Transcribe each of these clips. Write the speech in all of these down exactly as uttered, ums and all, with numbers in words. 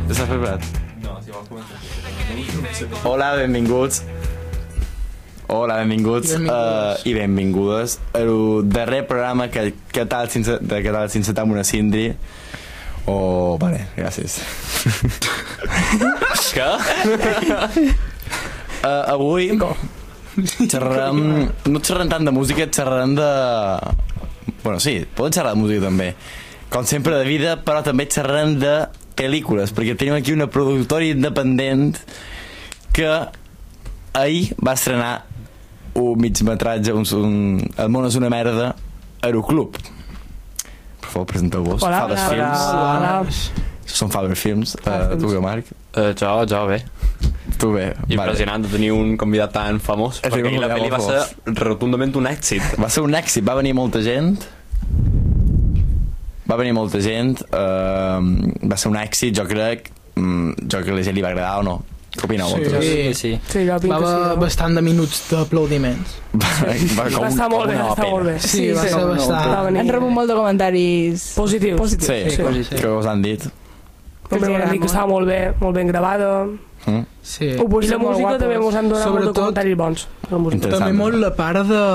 Estàs preparat? No, si vols començar. Hola, benvinguts. Hola, benvinguts, I benvingudes. uh, i benvingudes al darrer programa que, que tal sense, de que tal sense amb una Sindri. Oh, vale, gràcies. Què? Uh, avui xerrarem, no xerrarem tant de música, xerrarem de... Bueno, sí, podem xerrar de música també. Com sempre de vida, però també xerrarem de pel·lícules, perquè tenim aquí una productora independent que ahir va estrenar un migmetratge, un, un, El món és una merda, Aeroclub. Per favor, presenteu-vos. Hola, Faves hola, Films. hola. Són Faves Films. Uh, tu què, Marc? Uh, jo, jo, bé. Tu bé. Impressionant de tenir un convidat tan famós, És perquè un la convidat pel·li va molt ser rotundament un èxit. Va ser un èxit, va venir molta gent. Va venir molta gent. Uh, va ser un èxit, jo crec. Um, jo crec que a la gent li va agradar o no. Què opineu? Sí, vosaltres? sí. Sí, sí, jo Va vinc que sí. haver no? bastant de minuts d'aplaudiments. Va, va, Va estar molt bé, va estar molt bé. Sí, va ser Va bastant... venir- Han rebut molt de comentaris Positius. positius. Sí, Sí, sí. Què us han dit? També m'han dit que estava molt bé, molt ben gravada. Mm? Sí. I la música també ens han donat molt de Sobretot- comentaris bons. La música. Interessant. També molt la part de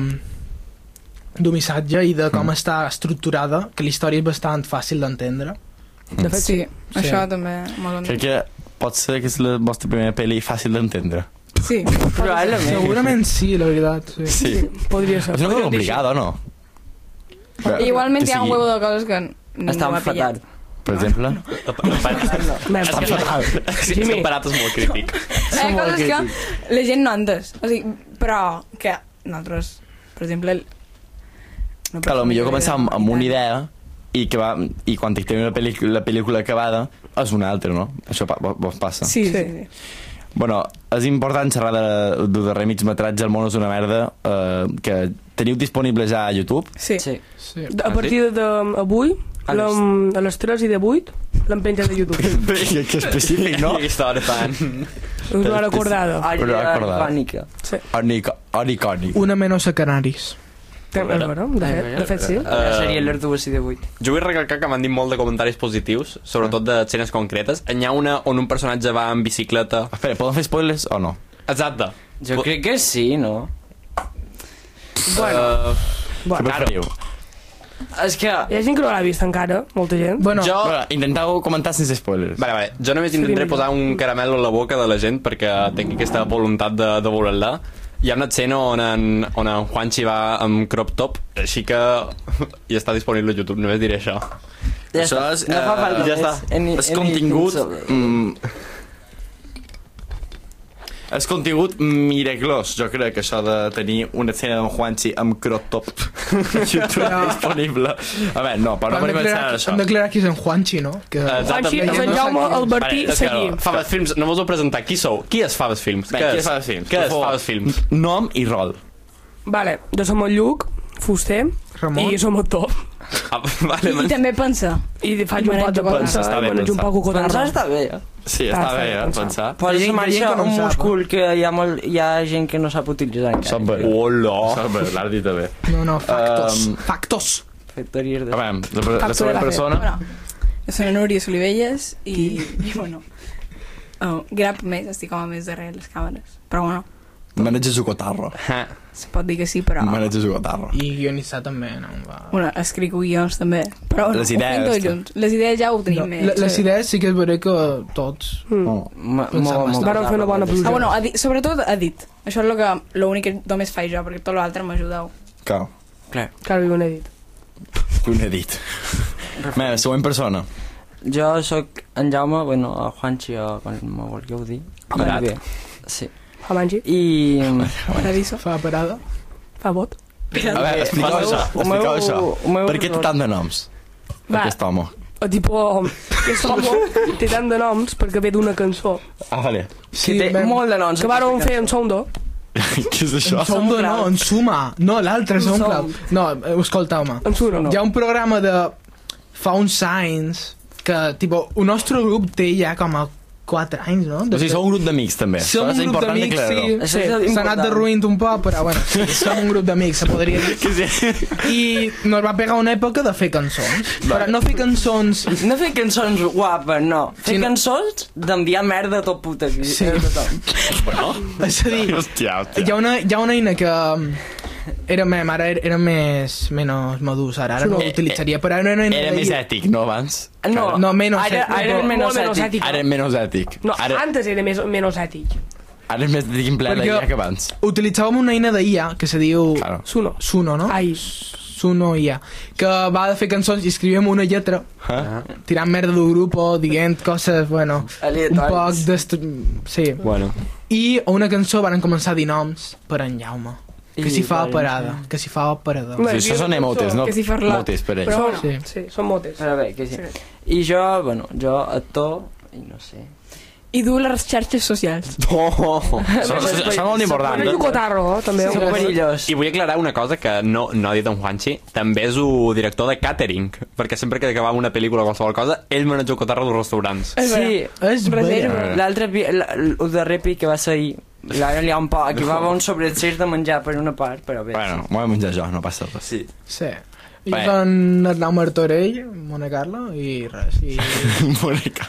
d'un missatge i de com Mm. està estructurada, que la història és bastant fàcil d'entendre. De fet, Sí, Sí. això també molt Crec que pot ser que és la vostra primera pel·li fàcil d'entendre. Sí, probablement. Segurament sí, la veritat. Sí. Sí. Podria ser. És una cosa complicada, o no? igualment Que hi ha un sigui- huevo de coses que ningú Estan ha pillat. fatal. Per exemple? Mira, Està fatal. Sí, Jimmy. separat és molt crític. Hi ha coses que la gent no ha entès. O sigui, però que nosaltres, per exemple... No Que potser començar amb, amb una idea i que va, i quan tenim la, pel·li, la pel·lícula acabada és una altra, no? Això pa, vos passa. Sí, sí, sí. Bueno, és important xerrar de, de darrer migmetratge El món és una merda, eh, que teniu disponible ja a YouTube. Sí. Sí. Sí. a partir d'avui, A les- a les tres i de vuit, l'hem penjat a YouTube. que, que específic, no? Aquesta hora tan... És una hora acordada. Però Àrea recordada. icònica. Sí. Icònic. Una menys a Canaris. És vera, de fet, de fet sí. Ja seria les dues i de vuit. Jo vull recalcar que m'han dit molt de comentaris positius, sobretot d'escenes concretes. N'hi ha una on un personatge va en bicicleta. Espera, poden fer spoilers o no? Exacte. Jo crec que sí, no? Bueno, Uh, Què bueno. preferiu? És que... Hi ha gent que no l'ha vist encara, molta gent. Bueno, jo... Bueno, intenteu comentar sense spoilers. Vale, vale. Jo només intentaré posar un caramel a la boca de la gent perquè tinc aquesta voluntat de, de voler-la. Hi ha una escena on en, on en Juanchi va amb crop top, així que ja està disponible a YouTube, només diré això. Ja Això està. és, No fa eh, falta ja més. està. Any- És anything contingut... sobre- Mm, és contingut miraculós, jo crec, que això de tenir una escena d'en Juanchi amb crop top a YouTube disponible. A veure, no, però no han podem declarat, pensar això. han declarat que és en Juanchi, no? Que... Juanchi, Exactament. Sant Jaume, el Bertí, Vale, és que seguim. no, Faves Films, no vos ho presentar. Qui sou? Qui és Faves Films? Bé, què és Faves Films? Què Per és favor. Faves Films? Nom i rol. Vale, jo som el Lluc, fuster, Ramon. i som actor. Ah, vale, I també pensa. I faig un Manejo pot de coses. pensar, Està bé i manejo un pensar. poc Pensar cotarra. està bé, eh? Sí, Està està bé, bé, eh, pensar. pensar. Posa gent- en hi ha gent marxa que no un en sap, múscul que hi ha, molt, hi ha gent que no sap utilitzar encara. Sap bé. Hola! Sap bé, l'ha dit bé. No, no, factos. Um, Factos. Factories A de... veure, la, la Factor següent de la persona... Bueno, jo soc la Núria Solivelles i, i bueno, oh, grap més, estic com a més darrere les càmeres. Però bueno, Maneges un cotarro. se pot dir que sí, però... Maneges un cotarro. I guionista també, no? Va. Bueno, escric guions també. Però bueno, Les ho fem idees, tot tu. junts. Les idees ja ho tenim No, més. le- les idees sí que és vera que tots... Oh. Ma- Pensar molt, bastant. molt Vàrem fer una bona pluja. Ah, bueno, edit, sobretot edit. Això és lo que, l'únic que només faig jo, perquè tot l'altre m'ajudeu. Clar, Clar. Clar, ho he dit. un edit. Bé, següent persona. Jo sóc en Jaume, bueno, a Juanchi, o com me vulgueu dir. Parat. Bé, sí. Hamanji, I... Paradiso. Fa parada. fa vot. A veure, expliqueu Ho meu- això. ho Expliqueu meu- això. ho meu Per què té error. tant de noms? Va. Aquest home. O tipo, aquest home té tant de noms perquè ve d'una cançó Ah, vale. Que té ben- molt de noms. que vàrem fer en Sondo. Què és això? En Sondo no, en Suma. No, l'altre és SoundCloud. No, eh, escolta, home. En Suro, no. Hi ha un programa de fa uns anys que, tipo, el nostre grup té ja com a quatre anys, no? O sigui, sou un grup d'amics, també. Som Això és un grup important d'amics, declarar-ho. sí. Això és important. S'ha anat derruint un poc, però bueno, sí, som un grup d'amics, se podria dir. Que sí. I nos va pegar una època de fer cançons. Però no fer cançons... No fer cançons guapes, no. Fer Sí, no. cançons d'enviar merda a tot puta. Sí. A tothom. Bueno. És a dir, Hòstia, hi hòstia. ha una, hi ha una eina que um, era, mem, ara era, era més menys madurs, ara, ara no ho utilitzaria, però ara era una eina Era de- més ètic, no, abans? No, No, menos ara, ètic. ara és Molt menys menys ètic. ètic. Ara és menys ètic. No, Ara, antes era més, menys ètic. ara és més ètic en ple Perquè- d'I A que abans. Utilitzàvem una eina d'I A que se diu Claro. Suno. Suno, no? Ai. Suno I A, que va de fer cançons i escrivíem una lletra Ah. tirant merda del grup o dient coses, bueno, un Aleatòries. poc d'est... Sí. Bueno. I a una cançó van començar a dir noms per en Jaume, que I s'hi fa vale, parada, que s'hi fa parador. Bueno, Sí, això són emotes, no? Que si farla. Motes per ells. Però, Sí. sí. sí, són motes. Però bé, que sí. Sí. I jo, bueno, jo actor, i no sé... I du les xarxes socials. Oh, això, això, això és molt important. Bueno, Yucotarro, eh, també. Són perillós. I vull aclarar una cosa que no, no ha dit en Juanchi. També és un director de catering, perquè sempre que acabava una pel·lícula o qualsevol cosa, ell maneja el cotarro dels restaurants. És Sí, És Reserva. vera. l'altre, pi- la- el darrer pic que va ser ahir, l'ara li ha un poc, aquí va haver un sobrecés de menjar per una part, però bé. Bueno, m'ho he menjat jo, no passa res. Sí. Sí. I Bé. són Arnau Martorell, Mona Carla, i res. I, Bonica.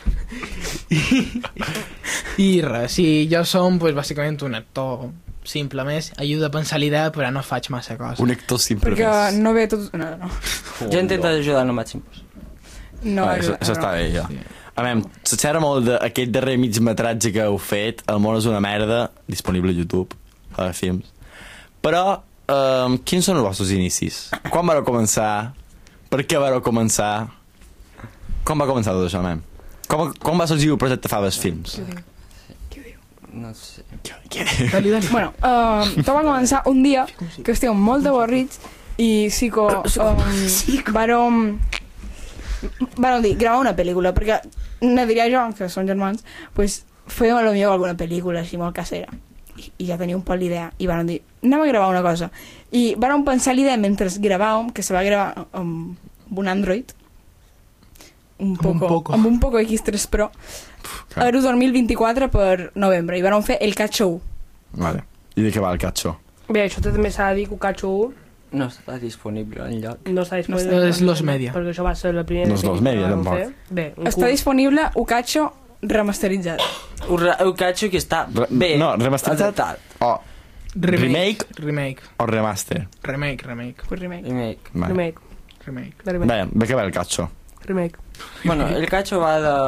i res. I jo som, pues, bàsicament un actor simple més, ajuda a pensar l'idea, però no faig massa cosa. Un actor simple Perquè més. no ve tot... No, no. Jo intento ajudar al màxim. No, Ah, això, no, això no. està bé, ja. A veure, se xerra molt d'aquest darrer mig metratge que heu fet, El món és una merda, disponible a YouTube, a films. Però, um, quins són els vostres inicis? Quan vareu començar? Per què vareu començar? Com va començar tot això, mem? Com, com va sorgir el projecte Faves Films? No sé. Dali, dali. Bueno, uh, tot va començar un dia que estiguem molt avorrits i sí que um, vàrem vàrem dir, gravar una pel·lícula perquè Nadia i jo, que són germans pues, fèiem a lo millor alguna pel·lícula així molt casera i, i ja tenia un poc l'idea i vàrem dir, anem a gravar una cosa i vàrem pensar l'idea mentre gravàvem que se va gravar amb un Android un Amb un poco, Poco. amb un Poco X tres Pro a dos mil vint-i-quatre per novembre i vàrem fer el Catxo u. Vale. I de què va el catxo? Bé, això també s'ha de dir que Ucacho u No està disponible enlloc. no està disponible. No està- és Los Media. Perquè això va ser la primera... No és Los Media, que vam tampoc. fer. Bé, un Està cul. disponible Ucacho remasteritzat. Ho, re- ho catxo que està Re- bé. no, remasteritzat. adaptat. O Remake? Remake. o remaster? Remake, remake, Pues remake. Remake. Vale. Remake. remake. De remake. Bé, de què va el catxo? Remake. Bueno, el catxo va de...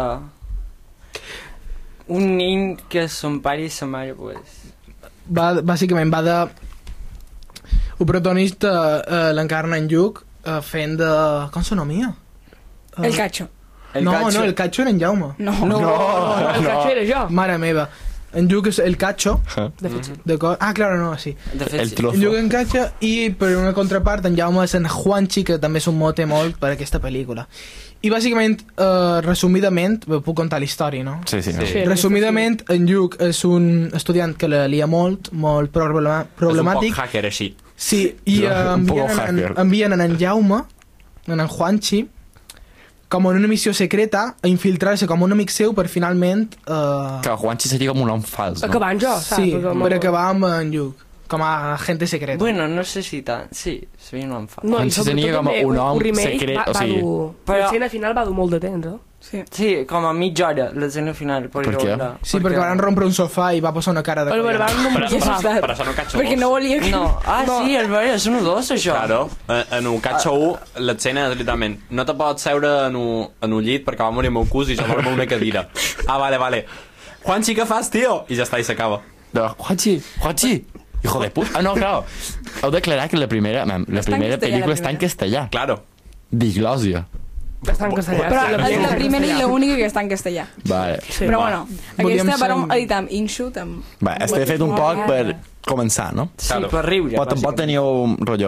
Un nen que son pare i sa mare, pues... Va, bàsicament va de... El protagonista eh, l'encarna en Lluc eh, fent de... Com s'anomia? El Catxo. El no, catxo... no, el Catxo era en Jaume. No. No, No, el Cacho era jo. Mare meva. En Lluc és el Catxo. De fet, sí. D'acord? Ah, claro, no, sí. De fet, El sí. trozo. En Lluc en Catxo i per una contrapart en Jaume és en Juanchi, que també és un mote molt per aquesta pel·lícula. I bàsicament, eh, resumidament, bé, puc contar la història, no? Sí, sí. Sí. sí. Resumidament, en Lluc és un estudiant que la lia molt, molt problema problemàtic. És un poc hacker, així. Sí, i Jo, eh, un poco envien, en, hacker. envien en en Jaume, en en Juanchi, com en una missió secreta a infiltrar-se com un amic seu per finalment... Eh, Que Juanchi seria com un nom fals, no? Acabant jo, saps? sí, Perquè per acabar amb en Lluc, com a agente secret. Bueno, no sé si tant... Sí, seria un enfant. No, i Juanchi tenia sobretot com també un nom un remake secret, va, o sigui- va dur... Però- L'escena final va dur molt de temps, eh? Sí. Sí, com a mitja hora, l'escena final. Per, Per què? veure. Sí, perquè van rompre un sofà i va posar una cara de El collons. Barban no Per, m'ho per, sap. per això no catxo Perquè no volia que... No, ah, No. sí, el veure, és un dos, això. Claro, en, en un catxo u, l'escena és literalment no te pots seure en un, en un llit perquè va morir el meu cus i jo dormo en una cadira. Ah, vale, vale. Juanchi, què fas, tio? I ja està, i s'acaba. No, Juanchi, Juanchi, hijo de puta. Ah, no, claro. Heu declarat que la primera, mam, la Està en primera castellà, pel·lícula la està en primera. castellà. Claro. Diglòsia. Està en castellà. Però Sí, és la primera primera i castellà. l'única que està en castellà. Vale. Sí. Però va. bueno, Volíem aquesta ser- vam editar amb InShoot, amb... Va, este he fet un poc per començar, no? Sí, Claro. per riure. Però tampoc bàsicament. teníeu un rotllo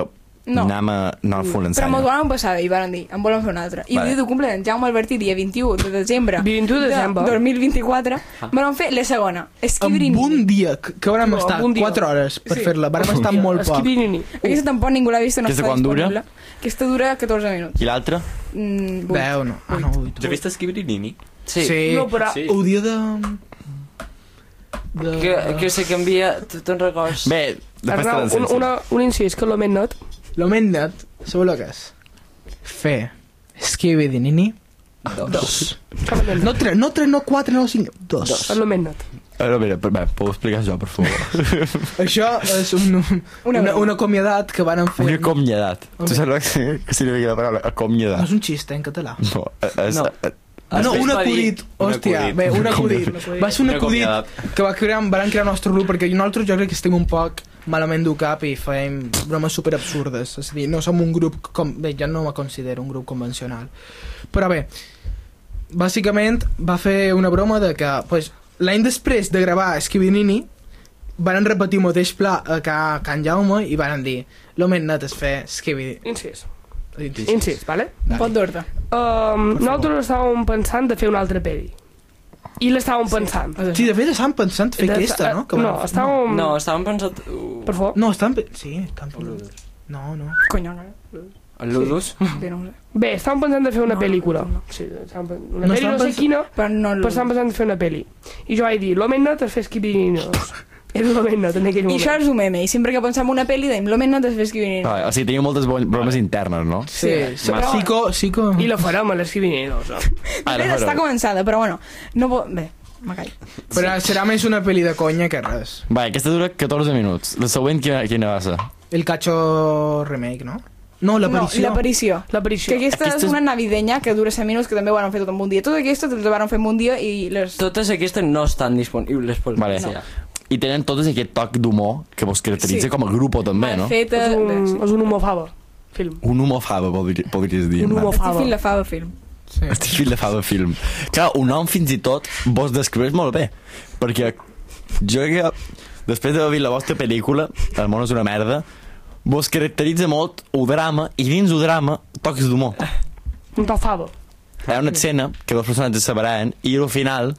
No. Anem a... No, fos Però l'ensenya. m'ho van passar i van dir, en volem fer una altra. I Vale. el dia de cumple d'en Jaume Albertí, dia vint-i-u de desembre vint-i-u de desembre. dos mil vint-i-quatre, van fer la segona. En Esquibrini. un dia, que, que vam No, estar en un dia. quatre hores per Sí. fer-la, vam estar molt poc. Esquibrini. Aquesta tampoc ningú l'ha vist, no Aquesta està quan dura? disponible. Aquesta dura catorze minuts. I l'altre? Mm, vuit. Deu, no. Ah, no, vuit. Ja vist Esquibrini? Sí. Sí. No, però... Sí. El dia de... de... Que, que se canvia... Tu te'n recordes? Bé, després te Arnau, un, l'ensenyo. una, un incís, que l'ho més net. Lo més net, sabeu el que és? Fer Skibidi-nini dos. No tres, no tres, no quatre, no cinc, dos. És el més net. A veure, mira, bé, puc explicar això, per favor. Això és un, Una una, broma. una acomiadat que van fer... Una acomiadat. Tu saps que, que significa la paraula No acomiadat? és un xiste en català. No, és... No. Ah, no, Després un va dir- acudit. un Hòstia, acudit. bé, un acudit. Va ser un Una acudit acomiadat. que va crear, van crear el nostre grup, perquè nosaltres jo crec que estem un poc malament du cap i fem bromes super absurdes. És a dir, no som un grup... Com, bé, jo no me considero un grup convencional. Però bé, bàsicament va fer una broma de que pues, l'any després de gravar Skibidi-nini van repetir el mateix pla a Ca- Can Jaume i van dir lo més net és fer Skibidi. Incís. Incís, vale? Un pot d'ordre. Um, nosaltres estàvem pensant de fer una altra pel·li. I l'estàvem pensant. Sí, de fet estan pensant fer De- aquesta, no? Que van No, fer- estàvem... No, estàvem pensant... Per favor. No, estan... pe- Sí, estan pensant... No, no. Coño, no. El Ludus? Bé, no ho sé. Bé, estàvem pensant de fer una No, pel·lícula. no, no. Sí, estàvem pen- una No pel·li no estàvem sé pens- quina, Però no... però estàvem pensant de fer una pel·li. I jo vaig dir, lo més net és fer Skibidi-dos. És lo més net en aquell I moment. això és un meme, i sempre que pensem en una pel·li deim lo més net és fer Skibidi. Ah, o sigui, teniu moltes bo- bromes internes, no? Sí, sí, però- psico, psico... I la farem a l'Skibidi-dos. Ah, De la fet, està fareu. començada, però bueno, no vo... Bé, me callo. Però serà més una pel·li de conya que res. Va, aquesta dura catorze minuts. La següent, quina, quina va ser? El Cacho remake, no? No, No, l'aparició. l'aparició. L'aparició. Que aquesta, Aquesta és és- una navideña que dura set minuts, que també ho van fer tot en un dia. Totes aquestes les van fer en un dia i les... Totes aquestes no estan disponibles per... Vale. Sí. I tenen totes aquest toc d'humor que vos caracteritza Sí. com a grup també, no? Feta... És un, Bé, sí. és un homofava, film. Un homofava, podri- podries dir. Un man. homofava. Estic fent la fava film. Sí. Estic fill de fava film. Clar, un nom fins i tot vos descriveix molt bé, perquè jo crec que després d'haver vist la vostra pel·lícula, El món és una merda, vos caracteritza molt el drama, i dins el drama tocs d'humor. Un tofava. Hi ha una escena que dos personatges se separaven i al final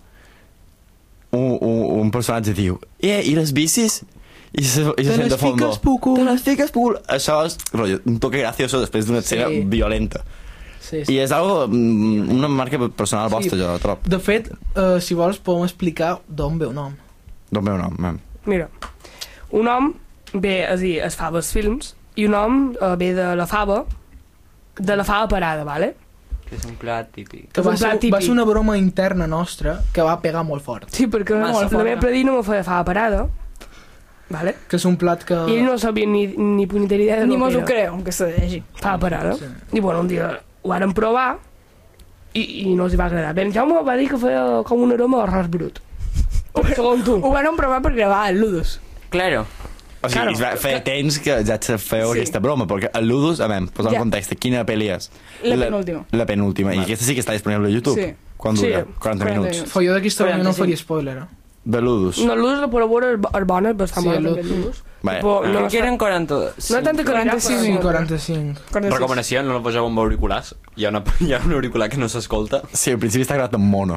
un, un, un personatge diu eh, i les bicis? I se, i se Te sent les de fondo fiques, Pucu. te les fiques, Pucu. Això és rotllo, un toque gracioso després d'una escena Sí. violenta. Sí, I sí. és algo, mm, una marca personal Sí. vostra, jo trobo. De fet, uh, si vols, podem explicar d'on ve el nom. Del meu nom, mem. Mira, un nom ve, és a dir, es fa els films, i un nom eh, ve de la fava, de la fava parada, vale? Que és un plat típic. Que És va un ser, plat típic. va ser una broma interna nostra que va pegar molt fort. Sí, perquè Massa la forta. meva predina me feia fava parada, vale? Que és un plat que... I ell no sabia ni, ni punyetera idea de Ni lo mos que ho era. creu, que s'ha de llegir. Fava parada. Sí. I bueno, un dia ho varen provar i, i no els hi va agradar. Ben, Jaume va dir que feia com un aroma d'arròs brut. Segons tu. Ho van provar per gravar el Ludus. Claro. O sigui, Claro. claro. feia temps que ja se feu Sí. sí. aquesta broma, perquè el Ludus, a veure, posar Ja. en context, quina pel·li és? La penúltima. La penúltima, i aquesta sí que està disponible a YouTube. Sí. Quan Sí. dura? quaranta quaranta minuts. minuts. Fa jo d'aquesta broma no quaranta-cinc. faria spoiler, eh? De Ludus. No, l'ús de por veure és bona, és bastant Sí, bona l'ús. també l'ús. Vale. Tipo, Ah. no, Crec que eren quaranta... no hi ha tanta qualitat, quaranta-sis Sí, però... quaranta-cinc. Recomanació, no la poseu amb auriculars. Hi ha, una, hi ha un auricular que no s'escolta. Sí, al principi està gravat en mono.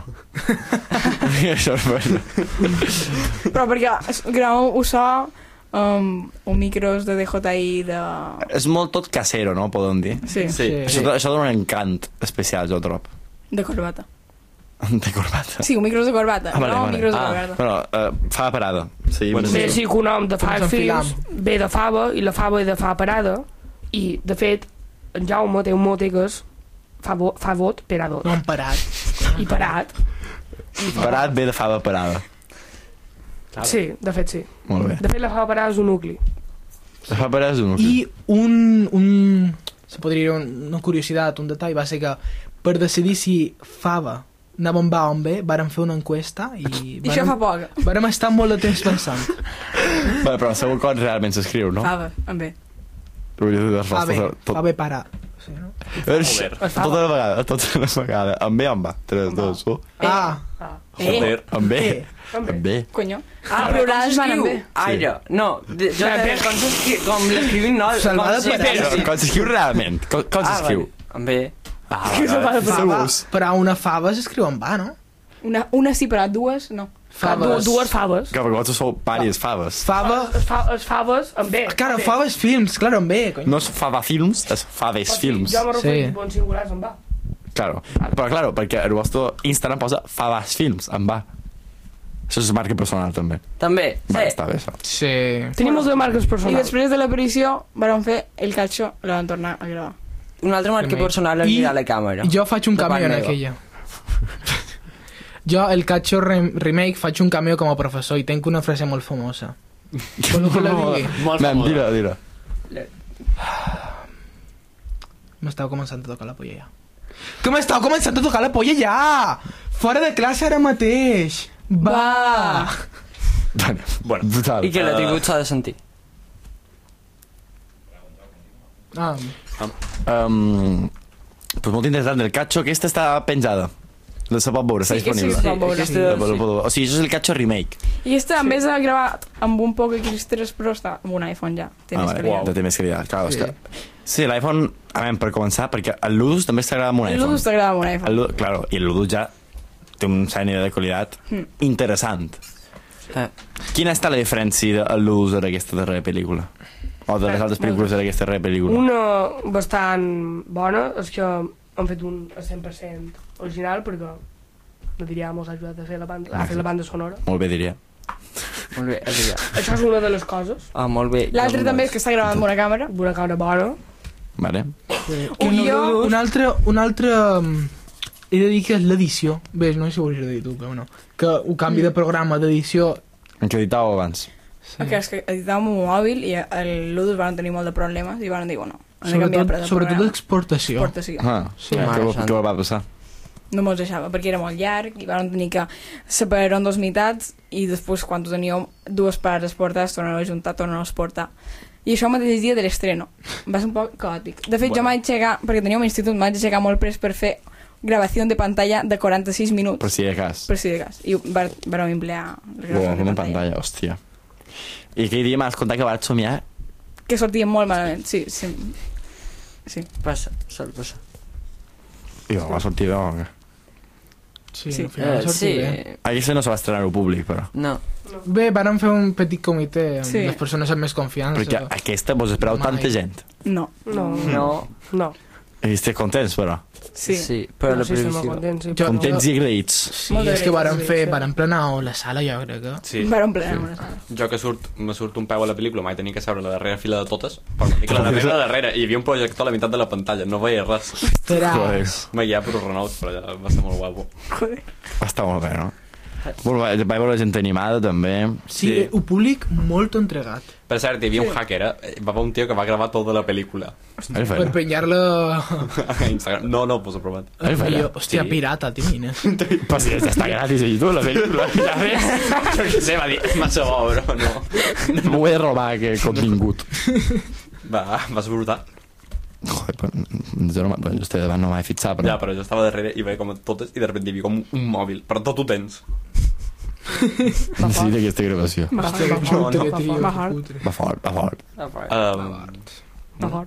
Això és bueno. Però perquè es- graveu ho so um, un micros de D J I de... És molt tot casero, no? Podem dir. Sí, Sí. Això, això dona un encant especial, jo trobo. de corbata. De corbata. Sí, un micros de corbata, Ah, vale, no un vale. micros de Ah. corbata. Però, uh, fa parada. Sí, Bueno, Bé, sí. sí, que un nom de fa Ens enfilam. fills ve de fava i la fava ve de fa parada i, de fet, en Jaume té un mote que és fa, vo, fa vot per a dot. No han parat. I parat. Parat ve de fava parada. Claro. Sí, de fet sí. Molt bé. De fet la fava parada és un nucli. De fa parada és un... I un, un... Se podria dir un- una curiositat, un detall, va ser que per decidir si Fava anava on va on ve, vàrem fer una enquesta i... I això fa poc. Vàrem estar molt de temps pensant. Bé, però segur que realment s'escriu, no? Fava, en bé. Vull dir, les Fave, respostes... tot- Fave para. Sí, no? Tota la vegada, tota la vegada. Amb bé o amb va? tres, dos, u. Ah, Joder. Amb bé. Amb Amb bé. Coño. Ah, Els plurals van amb bé. Aire. No, de- jo de, com, s'escri- com l'escrivim, no? Salvada com si- per Però, com s'escriu realment? Com, com Ah, s'escriu? vale. Amb bé. Ah, Salvada per- fava, segurs. però una fava s'escriu en va, no? Una, una sí, però dues no. Faves. Dues faves. Que perquè vosaltres sou vàries faves. Fava... Es, fa, es faves amb bé. Claro, Bé. faves films, claro, en bé, coño. No és fava films, és faves films. Jo me refereixo Sí. sí. bons singulars amb va. Claro. Però, claro, perquè el vostre Instagram posa faves films, en va. Això és marca personal, també. També, Va, sí. està bé, això. Sí. Tenim moltes marques I personals. després de l'aparició van fer el calcio i la van tornar a gravar. Un altre marca Remake. personal és I mirar la càmera. Jo faig un De part cameo en meva. aquella. Jo, el Cacho rem remake, faig un cameo com a professor i tenc una frase molt famosa. Voleu que la digui? Molt Nen, famosa. dira, dira. M'estava començant a tocar la polla ja. Que m'estava començant a tocar la polla ja! Fora de classe ara mateix! Va! Bueno, brutal. I que la tribu s'ha de sentir. Ah, Um, pues molt interessant, el Cacho, aquesta està penjada. La se pot veure, està Sí, que sí, disponible. es pot veure. aquesta- La podeu- podeu- O sigui, això és el Cacho remake. I este, en vez de gravar amb un Poco X tres Pro, està amb un iPhone ja. Té Ah, més vale, calidad. ja té més calidad. Clar, Sí. és que... Sí, l'iPhone, a veure, per començar, perquè el Ludus també està gravat amb un El iPhone. Ludus està gravat amb un El iPhone. Ludus, claro, i el Ludus ja té un seny de qualitat Mm. interessant. Eh. Quina està la diferència del Ludus d'aquesta darrera pel·lícula? O de les altres pel·lícules d'aquesta darrera pel·lícula? Una bastant bona és que han fet un cent per cent original perquè no diria mos ha ajudat a fer la banda, a fer la banda sonora. Molt bé, diria. Molt bé, Adrià. Això és una de les coses. Ah, molt bé. L'altre també és que està gravat amb una càmera. Amb una càmera bona. Vale. un, jo- un altre... Un altre um, he de dir que és l'edició. Bé, no sé si ho hauries de dir tu, però no. Que un canvi de programa d'edició... En què editàveu abans? Sí. Que és que editàvem un mòbil i el Ludus van tenir molt de problemes i van dir, bueno, hem de canviar Sobretot, de sobretot programa. l'exportació. Exportació. Ah, Sí. què, Mare què, santa. què va passar? No mos deixava, perquè era molt llarg i van tenir que separar en dos meitats i després, quan teníem dues parts exportades, tornar a juntar, tornar a exportar. I això el mateix dia de l'estreno. Va ser un poc caòtic. De fet, Bueno. jo m'haig aixecar, perquè tenia un institut, m'haig aixecar molt pres per fer gravació de pantalla de quaranta-sis minuts. Per si de cas. Per si de cas. I va, vam emplear les Uau, gravacions de una pantalla. pantalla, hòstia. I aquell dia m'has contat que vas somiar... Que sortia molt malament, sí. Sí. sí. Passa, sol passar. I va sortir bé, o què? Sí, Sí. al final va Eh, sortir sí, bé. Aquesta no se va estrenar al públic, però. no. Bé, vàrem fer un petit comitè amb Sí. les persones amb més confiança. Perquè aquesta vos espereu Mai. tanta gent. No. No, No. no. I esteu contents, però. Sí. Sí, però no la sí, estem molt previsió... contents, sí. Jo- Contents i agraïts. Sí, Molt és que d'agraïts, vàrem sí, fer, sí. vàrem plenar la sala, jo crec que... Sí. Vam emplear una sala. Jo que surt, me surt un peu a la pel·lícula, mai tenia que seure a la darrera fila de totes, però em dic a la darrera, a la darrera, i hi havia un projector a la meitat de la pantalla, no veia res. Ostres! M'ha guiat per un Renault, però ja va ser molt guapo. Joder. Va estar molt bé, no? Molt bé, vaig veure gent animada, també. Sí, Sí. un públic molt entregat. Per cert, hi havia un hacker, eh? Va haver un tio que va gravar tota la pel·lícula Ai, Per feina. penyar-la... a Instagram. No, no, pues aprovat. Ai, feina. Jo, hòstia, Sí. pirata, t'imagines? Però si ja està gratis a YouTube, la pel·lícula. Ja ves? Jo què sé, va dir, massa bo, bro, no. M'ho he de robar, aquest contingut. Va, vas brutal. Joder, però jo, no, però jo estic davant, no m'he fixat, però... Ja, però jo estava darrere i veia com totes i de repente hi havia com un mòbil, però tot ho tens. Necessito aquesta gravació. Va, Hòstia, que va, no, cutre, no, tio, va que hard. cutre. Va fort, va fort. Um, va fort.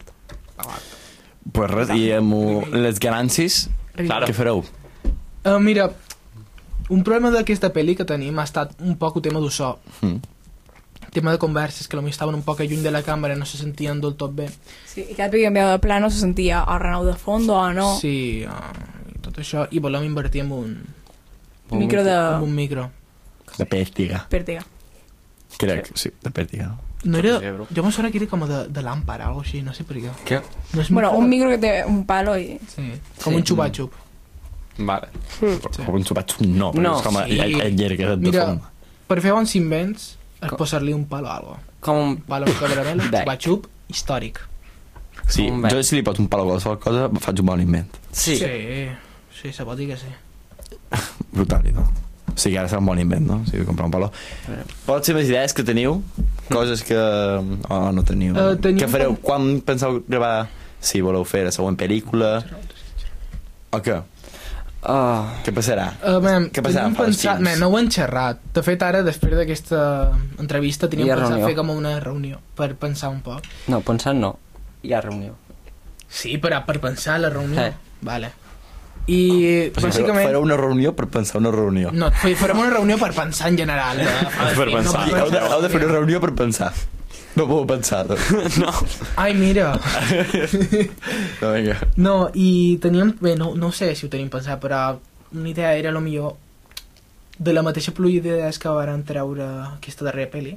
Pues res, i amb les ganàncies, Claro. què fareu? Uh, mira, un problema d'aquesta pel·li que tenim ha estat un poc el tema del so. Mm. Tema de converses, que potser estaven un poc lluny de la càmera, no se sentien del tot bé. Sí, i cada vegada que canviava de plano se sentia o Renau de fondo o no. Sí, uh, i tot això, i volem invertir en un, Micro de... en un micro. De pèrtiga. Pèrtiga. Crec, sí, de pèrtiga, no? No era, Sí, bro. jo me sona que era com de, de làmpara, algo així, no sé per què. Què? No és Bueno, micro? un micro que té un palo i... Sí, com Sí. un xupa-xup. Vale. Com un xupat no, però No, és com sí. el, el, el llerga de Mira, fum. per fer bons invents, es Com? posar-li un palo a algo. Com un... Un palo amb caramel, Bec. xupa-xup, històric. Sí, un bec. jo si li poso un palo a qualsevol cosa, faig un bon invent. Sí. Sí, sí, se pot dir que sí. Brutal, i tot. O sigui, ara serà un bon invent, no? O sigui, comprar un palo. Pots ser més idees que teniu? Coses que... Oh, no teniu. Eh, tenim Què fareu? com- Quan penseu gravar si voleu fer la següent pel·lícula o què? Oh. Què passarà? Uh, man, Què passarà teníem amb els pensat, films? man, no ho hem xerrat. De fet, ara, després d'aquesta entrevista, teníem Hi ha pensat reunió. fer com una reunió per pensar un poc. No, pensant no. Hi ha reunió. Sí, però per pensar la reunió. Eh. Vale. I, O sigui, bàsicament... fareu una reunió per pensar una reunió. No, fe- farem una reunió per pensar en general. De, Per pensar. No, Heu de, heu de fer una reunió per pensar. No podeu pensar. Doncs. No. Ai, mira. No, vinga. No, i teníem... Bé, no, no sé si ho tenim pensat, però una idea era, lo millor, de la mateixa pluja d'idees que varen treure aquesta darrera pel·li,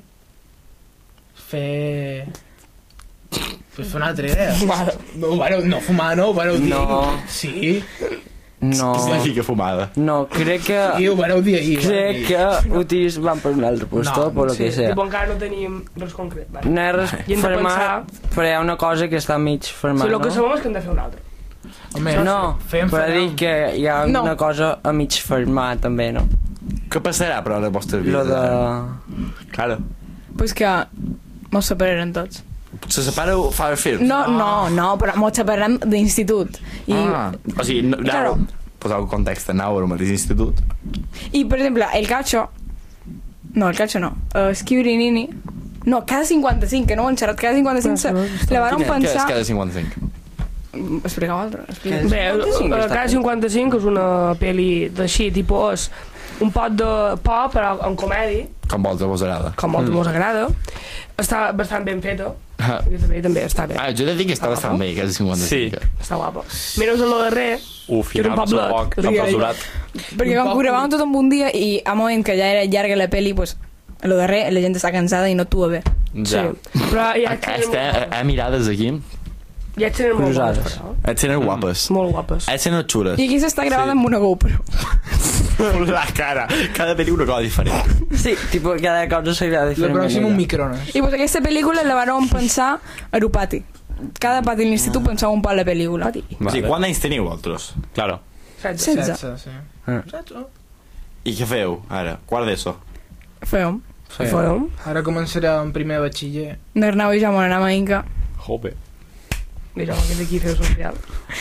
fer... Pues fer una altra idea. Fumada. No, vareu, no fumar, no, ho vareu dir. No. Sí, No. Què significa fumada? No, crec que... sí, ho vareu dir ahir. Crec que Utis van per un altre puesto, No, per lo que sí, sea. Tipo, encara no tenim res concret. Vale. No hi ha res I hem de fermat, però hi ha una cosa que està mig O fermat, sigui, el que no? sabem és que hem de fer un altre. Home, No, fem, però farem. dic que hi ha No. una cosa a mig fermat, també, no? Què passarà, però, a la vostra vida? Lo de... Claro. Pues que mos separarem tots. Se separeu fa films? No, no, no, però mos separarem d'institut. I, Ah, o sigui, no, Claro. claro. Posau context, anau al mateix institut. I, per exemple, el Cacho... No, el Cacho no. Uh, Skibrinini... No, cada cinquanta-cinc, que no ho han xerrat, cada cinquanta-cinc se... La van Quina- Què és pensar... cada cinquanta-cinc? Explica-ho altre. Explica. Què Bé, cinquanta-cinc el està Cas fet. cinquanta-cinc és una pel·li d'així, tipus un pot de por, però en comèdia, Com vols, vos agrada. com molt mm. agrada. Està bastant ben feta. Ah, Aquesta pel·li també està bé. jo he de dir que està bastant bé, cada cinquanta-cinc. Sí. Està guapa. Menys el darrer, Uf, que era un final va ser poblet. poc Perquè- apresurat. Perquè com que ho gravàvem tot en un dia i a moment que ja era llarga la pel·li, pues, a lo darrer la gent està cansada i no actua bé. Ja. sí. Però hi ha Aquesta, a, a mirades aquí, hi ha escenes molt guapes, Curiosades. però. et senen guapes. Molt guapes. Et senen xures. I aquí s'està gravant Sí. amb una GoPro. La cara. Cada pel·li una cosa diferent. Sí, tipo, cada cosa s'agrada La diferent. pròxima un manera. microones. I pues, aquesta pel·lícula la van pensar a lo pati. Cada pati de l'institut pensava un poc la pel·lícula. O sigui, quants anys teniu, vosaltres? Claro. setze. Setze. Setze, sí. Ah. Setze. I què feu, ara? Quart d'ESO? Fèiem. Sí. Fèiem. Ara començarà en primer batxiller. N'Arnau i jo m'anàvem a Inca Jope. Mira, que d'aquí feu social.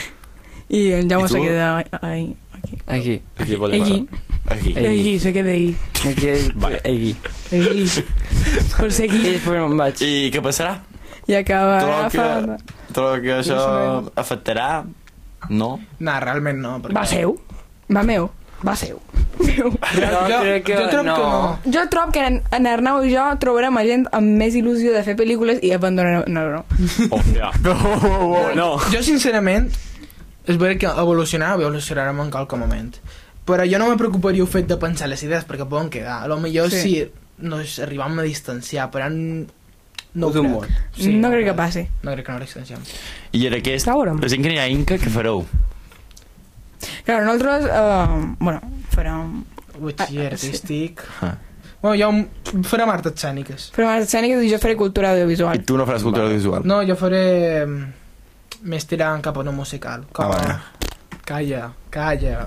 i el Jaume I tu? se queda ahí. Aquí. Aquí. Aquí volem Aquí. Aquí. Ei. Aquí, se queda ahí. Aquí. Vale. Aquí. Aquí. Per ser I aquí. després me'n vaig. I què passarà? I acaba Trobo que, agafant... trobo que això afectarà? No? No, realment no. Perquè... Va seu. Va meu. Va seu. meu. No, jo, crec que jo trobo no. que no. Jo trobo que en, en Arnau i jo trobarem a gent amb més il·lusió de fer pel·lícules i abandonarem... No, no, no. Oh, ja. No, no. Jo, sincerament, és veritat que evolucionar, evolucionarem en qualque moment. Però jo no me preocuparia el fet de pensar les idees, perquè poden quedar. A lo millor Sí. sí, nos arribam a distanciar, però n- no ho Ho d'un crec. no crec que passi. No crec que no distanciem. I en aquest... Ja ho veurem. La gent que anirà a Inca, què fareu? Clar, nosaltres, uh, bueno, farem... Batxiller Ah, sí. artístic... Ah. Bueno, jo m- farem arts escèniques. Farem arts escèniques i jo faré cultura I audiovisual. tu no faràs cultura audiovisual? No, jo faré... mm, més tirant cap a una musical. Com Ah, a... bueno. Calla, calla.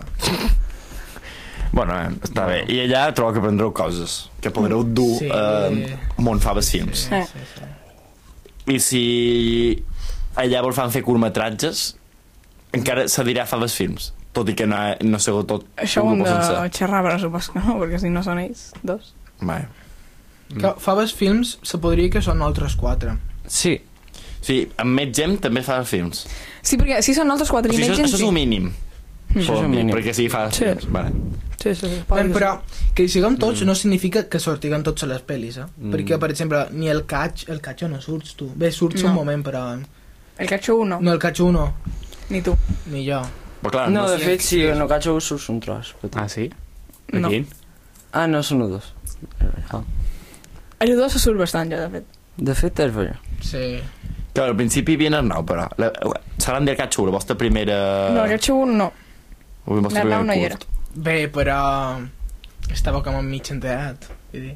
Bueno, eh, està bé. I allà trobo que aprendreu coses que podreu dur Sí. eh, on faves films. Sí, Eh. sí, sí. I si allà vos fan fer curtmetratges, encara se dirà faves films, tot i que no, no sigut tot Això ho un hem grup de sencer. xerrar, però supos que no, perquè si no són ells, dos. Vale. Que faves films, se podria que són altres quatre. Sí. Sí, amb més gent també fa films. Sí, perquè si són altres quatre O sigui, i això, més gent, això és sí. el mínim. Això és Poden un dir, mínim. perquè sí, fa Sí. films. Vale. Sí, sí, sí. Ben, però que hi siguem tots no significa que sortiguen tots a les pel·lis, eh? Mm. Perquè, per exemple, ni el catch... El catch no surts, tu. Bé, surts No. un moment, però... El Cacho uno, No, el catch uno, ni tu. ni jo. Però clar, No, de sé- fet, sí, en el catxo surts un tros. però tu- Ah, sí? No. Aquí? Ah, no, són dos. Ah. Els dos se surt bastant, jo, de fet. De fet, és vera. Sí. Clar, al principi havia Arnau, però... La, seran del Catxu, la vostra primera... No, el Cacho uno no. o el vostre L'Arnau primer no hi era. curt. Bé, però... Estava com mig enterat. Vull dir.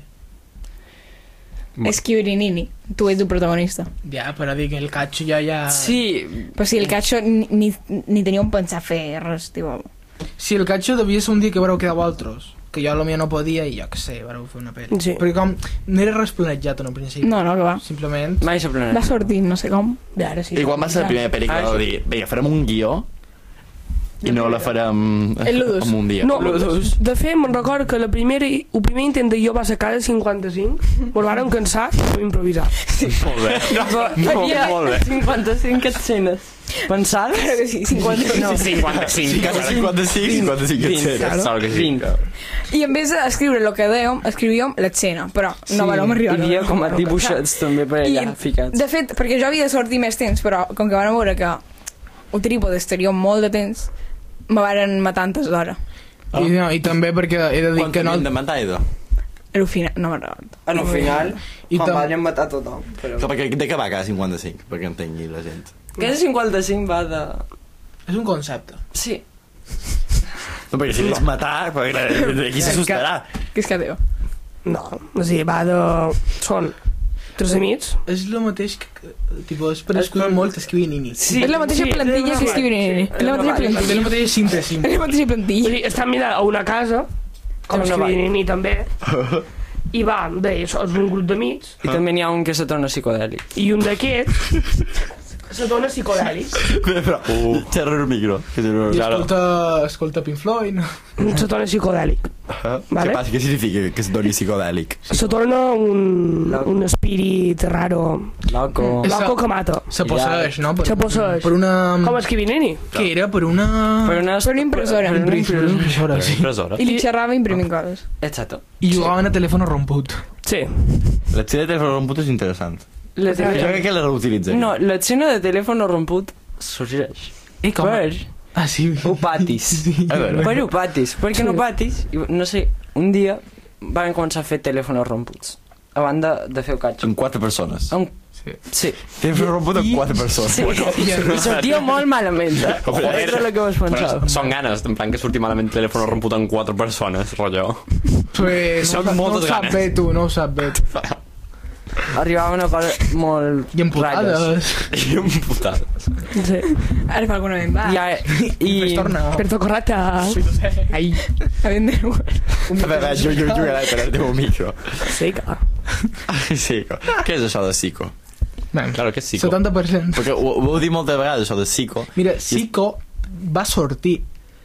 Bueno. És Kiurinini, tu ets el protagonista. Ja, però dic, el catch ja ja... Sí, Però si el Cacho ni, ni, ni tenia un pensar fer res, tio. Si el catch devia ser un dia que vareu quedar vosaltres. que jo potser no podia i jo que sé, vareu fer una pel·li. Sí. Perquè com no era res planejat en un principi. No, no, que va. Simplement... Mai s'ha Va planeat. sortir, no sé com. I ara sí. Igual va ser la primera pel·lícula Ah, de sí. dir, vinga, farem un guió i no la farem El Ludus. en un dia. No, de fet, me'n recordo que la primera, el primer intent de jo va ser cada cinquanta-cinc, ens vàrem cansar i vam improvisar. Molt bé. No, no, molt bé. cinquanta-cinc escenes. Pensades? Crec que sí, cinquanta. No. cinquanta-cinc. Cada cinquanta-cinc, cinquanta-cinc vint. escenes. Sort que sí. vint. I en vez d'escriure el que dèiem, escrivíem l'escena, però no Sí, vam arribar. hi havia com a dibuixets també per allà ficats. De fet, perquè jo havia de sortir més temps, però com que van veure que el trípode estaria molt de temps, me varen matar antes d'hora. I, no, I també perquè he de dir Quan que no... tenien de matar, Edo? Al final, no me'n recordo. En el final, I quan tam- van matar tothom. Però... Que perquè de què va cada cinquanta-cinc? Perquè entengui la gent. Cada cinquanta-cinc va de... És un concepte. Sí. No, perquè si no. matar, perquè aquí s'assustarà. Què és que diu? No, o sigui, va de... Són tres amics. És el mateix que... que tipus, és per escriure molt escriure nini. Sí. És la mateixa sí, plantilla sí. que escriure Nini. És la mateixa És plantilla. la mateixa síntesi. És la mateixa O plantilla. sigui, estan mirant a una casa, com Una escrivint ni també, i va, deia, és un grup d'amics, I també n'hi ha un que se torna psicodèlic. i un d'aquests se dona psicodèlic. Però, uh. xerra el micro. Que si no... I escolta, escolta Pink Floyd, no? Se torna psicodèlic. Uh, Vale. Què passa? Què significa que es doni psicodèlic? Se torna un, un espírit raro, Loco. És- loco que mata. Se posseix, no? Per, Se posseix. Per una... Com escrivint nini. Què era? Per una... Per una, Per una impressora. Per una impressora, impressora. sí. Impressora. I li xerrava imprimint coses. Exacto. I jugaven a telèfon romput. Sí. L'escena de telèfon romput és interessant. La Jo crec que la reutilitzem. No, l'escena de telèfon romput sorgeix. I com? Per Ah, sí. opatis. Sí. A veure. Per opatis. Perquè en opatis, no sé, un dia van començar a fer telèfons romputs. A banda de fer el catxo. Amb quatre persones. Un... Sí. Sí. Telèfon romput amb quatre persones. Sí. I sortia molt malament, eh? Joder. Era el que vas pensar. Però són ganes, en plan que surti malament telèfon romput amb quatre persones, rotllo. Pues, Són no, no ho moltes sap ganes. bé, tu, no ho sap bé. Arribava una cosa molt... I emputades. I un putat. Sí. Ara fa alguna ben va. Ja, I... i... torna. Perfecto, correcte. Ai. A vender A veure, jo, jo jugaré per el teu micro. Sí, que... Psico. Què és això de psico? Man, Claro que és psico. setanta per cent. Perquè ho, ho heu dit moltes vegades, això de psico. Mira, Psico va sortir.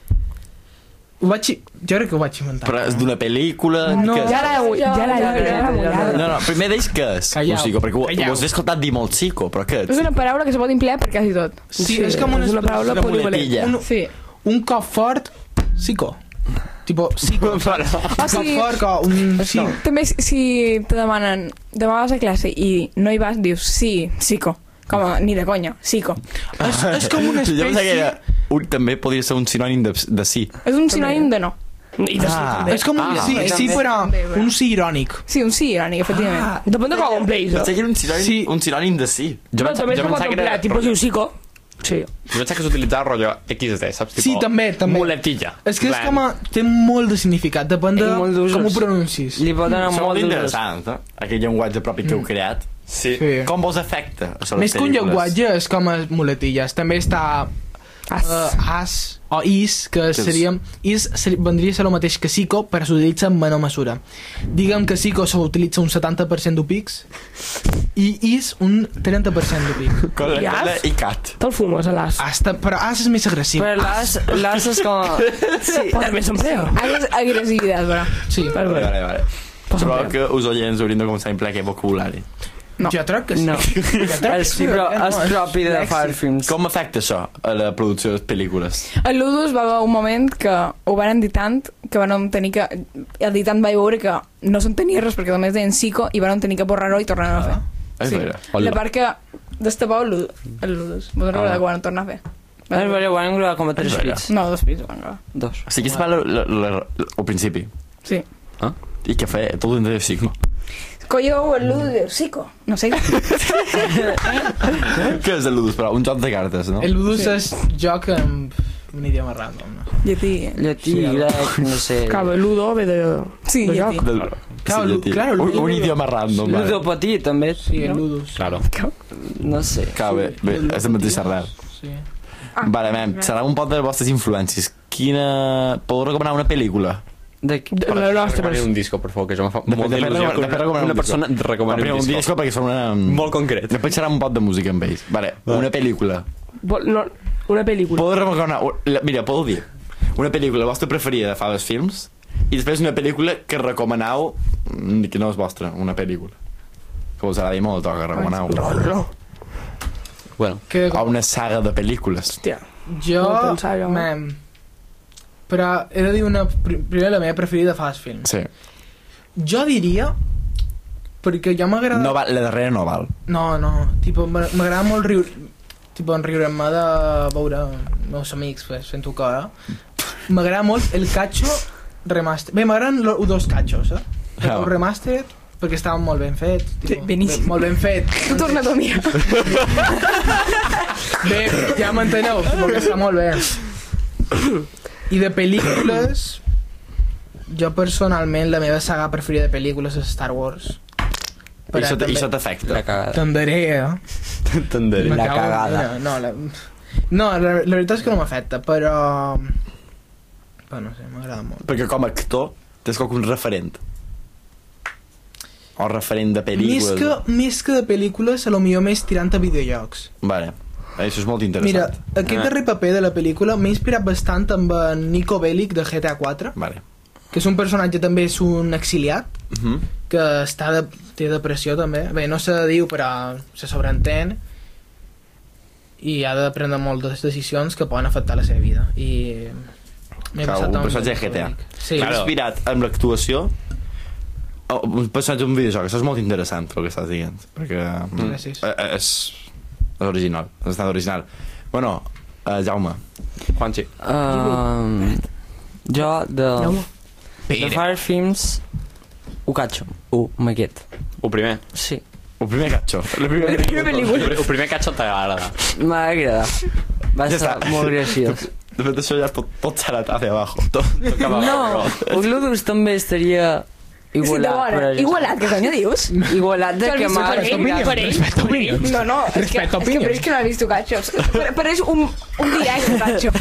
Ho vaig... Jo crec que ho vaig inventar. Però és d'una pel·lícula... No. que és... Ja la, ja la, ja la, No, no, primer deix què és Callau. un psico, perquè ho, Callau. ho has escoltat dir molt psico, però què És ets? una paraula que se pot emplear per quasi tot. Sí, és com una, és una paraula de polivalent. muletilla. Un, Sí. un cop fort, psico. Tipo, psico. Un Ah, cop sí. fort, que un... Sí. També si- si te demanen demà vas a classe i no hi vas, dius sí, psico. Com a, ni de conya, psico. És, és com una Jo pensava que espècie... era, un, també podria ser un sinònim de, de sí. És un sinònim de no. I de sí, Ah. també. És com un Ah, sí, també. sí, però També, però- un sí irònic. Sí, un sí irònic, efectivament. Ah, Depèn de com ho empleis. Pensava que era un sinònim, Sí. un sinònim de sí. Jo No, pensava, també jo se pot pensava que emplear, era... tipus diu psico. Sí. Jo pensava que s'utilitzava rotllo equis de, saps? Sí, també, també. Muletilla. És que és Plan. com a... Té molt de significat, depèn de I molt d'usos. com ho pronuncis. Li pot anar Això molt molt d'usos. interessant, eh? Aquell llenguatge propi que heu creat. Sí. Sí. Com vos afecta, això, les Més que un pel·lícules? llenguatge és com a muletilles. També està As. uh, as o is, que és? seria... Is ser, vendria a ser el mateix que psico, però s'utilitza en menor mesura. Diguem que psico s'utilitza un setanta per cent d'upics i is un trenta per cent d'upic. I as? Cola i cat. Te'l fumes, a l'as. Hasta, però as és més agressiu. Però l'as, l'as és com... Sí. Però també s'emplea. Ara és agressivitat, però. Sí. Vale, Vale, vale. vale, vale. Suposo que us oients haurien de començar a emplear aquest vocabulari. No. Jo crec que sí. No. Jo crec que És, sí, però eh, no, és propi de lèxic. fer films. Com afecta això a la producció de pel·lícules? El Ludus va haver un moment que ho van dir tant que van tenir que... Editant vaig veure que no s'entenia res perquè només deien psico i van tenir que borrar-ho i tornar a fer. Ah, és vera. La part que destapava el Ludus. El Ludus. Vos recordeu que van tornar a fer? És veritat, ho van gravar com a tres És vera. pits. No, dos pits ho van gravar. Dos. O sigui, aquesta part la- la- la- al principi. Sí. Ah? I què feia? Tot un de psico. Colló, el Ludus diu psico. No sé. Què és el Ludus, però? Un joc de cartes, no? El ludus Sí. és joc amb un idioma random, no? Llatí. Llatí, grec, no sé... Clar, ludo ve de... Sí, de llatí. joc. Del... Claro, sí, llatí. claro, un, un idioma random. vale. Ludopatí, també. Sí, el ludus. Claro. No sé. Clar, bé, bé, és el mateix arrel. Sí. Ah, Vale, mem, serà un pot de les vostres influències. Quina... Podeu recomanar una pel·lícula De... De la nostra Recomani un disco, per favor, que jo em fa Depèn- molta depèn de- il·lusió que depèn de una, recomanar un una persona disco. et recomani Però un un disco. disco perquè són una... Molt concret. Després xerrarem un pot de música amb ells. Vale, una pel·lícula. Vol- No, una pel·lícula. Podeu recomanar... la- Mira, podeu dir una pel·lícula vostra preferida de fa dos films i després una pel·lícula que recomanau mm, que no és vostra, una pel·lícula que us agradi molt o que recomanau. Bueno, Que, O una saga de pel·lícules. Hòstia. jo, Molt pensar, jo. mem, però he de dir una... pri- Primer, la meva preferida fa els films. Sí. Jo diria, perquè jo m'agrada... No val, la darrera no val. No, no, tipo, m'a- m'agrada molt riure, tipo, en riure-me de veure meus amics pues, fent-ho cara. M'agrada molt el Cacho remaster. Bé, m'agraden los dos Cachos, eh? Ah. El remaster, perquè estaven molt ben fets. Tipo, Beníssim. Molt ben fet. Tu torna a mirar. Bé, ja m'enteneu, perquè està molt bé. I de pel·lícules, jo personalment la meva saga preferida de pel·lícules és Star Wars. I això, i això t'afecta. La cagada. T'endaré, eh? t'entenderé. Me La cago en- cagada. No, la, no la, la veritat és que no m'afecta, però... Però no sé, m'agrada molt. Perquè com a actor tens qualcun referent. O referent de Més pel·lícules. que, més que de pel·lícules, a lo millor més tirant a videojocs. Vale. Això és molt interessant. Mira, aquest Ah. darrer paper de la pel·lícula m'ha inspirat bastant amb en Nico Bellic de G T A quatre, Vale. que és un personatge també, és un exiliat, Uh -huh. que està de, té depressió també. Bé, no se diu, però se sobreentén, i ha de prendre moltes decisions que poden afectar la seva vida. I m'he Clar, passat un amb personatge de Nico G T A. Bellic. Sí, Claro. claro. Inspirat amb l'actuació o un personatge d'un videojoc. Això és molt interessant el que estàs dient, perquè mm, Gràcies. eh, és, és original, és bastant original. Bueno, uh, Jaume, Juanchi. Um, jo de... Jaume. De Fire Films ho catxo. Ho, maquet. El primer. Sí. el primer catxo. La primera La primera pel·lícula. El primer catxo t'agrada. M'ha agradat. Va Ja estar està. molt graciós. De fet, això ja tot, tot serà hacia abajo. Tot, tot cap No, el Ludus també estaria igualat. Igualat, però- igualat, què conya dius? Igualat de que m'ha per ell, per ell, per ell. No, no, és que, Respecte és que opinions. per ell que no ha vist Cachos. Pareix un, un directe, Cacho.